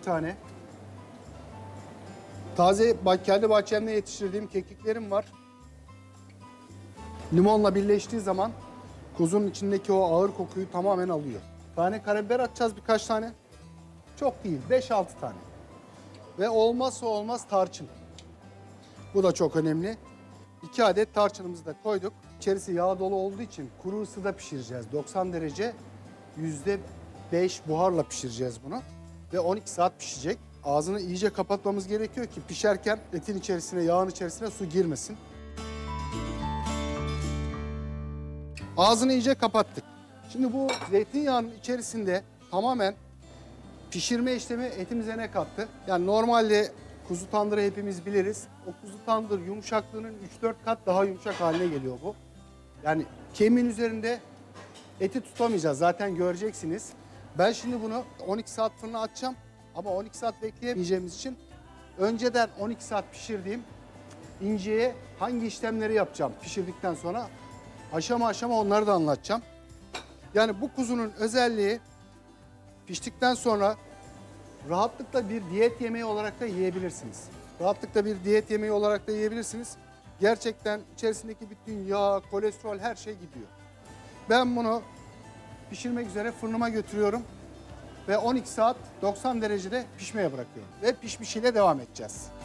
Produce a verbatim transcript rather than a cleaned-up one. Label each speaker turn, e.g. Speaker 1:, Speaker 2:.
Speaker 1: tane. Taze bak kendi bahçemde yetiştirdiğim kekiklerim var. Limonla birleştiği zaman kuzunun içindeki o ağır kokuyu tamamen alıyor. Tane karabiber atacağız birkaç tane. Çok değil, beş altı tane. Ve olmazsa olmaz tarçın. Bu da çok önemli. iki adet tarçınımızı da koyduk. İçerisi yağ dolu olduğu için kuru ısıda pişireceğiz. doksan derece, yüzde beş buharla pişireceğiz bunu. Ve on iki saat pişecek. Ağzını iyice kapatmamız gerekiyor ki pişerken etin içerisine, yağın içerisine su girmesin. Ağzını iyice kapattık. Şimdi bu zeytinyağının içerisinde tamamen pişirme işlemi etimize ne kattı? Yani normalde kuzu tandırı hepimiz biliriz. O kuzu tandır yumuşaklığının üç dört kat daha yumuşak haline geliyor bu. Yani kemiğin üzerinde eti tutamayacağız. Zaten göreceksiniz. Ben şimdi bunu on iki saat fırına atacağım. Ama on iki saat bekleyemeyeceğimiz için önceden on iki saat pişirdiğim inceye hangi işlemleri yapacağım pişirdikten sonra aşama aşama onları da anlatacağım. Yani bu kuzunun özelliği piştikten sonra rahatlıkla bir diyet yemeği olarak da yiyebilirsiniz. Rahatlıkla bir diyet yemeği olarak da yiyebilirsiniz. Gerçekten içerisindeki bütün yağ, kolesterol her şey gidiyor. Ben bunu pişirmek üzere fırınıma götürüyorum. Ve on iki saat doksan derecede pişmeye bırakıyorum. Ve pişmişiyle devam edeceğiz.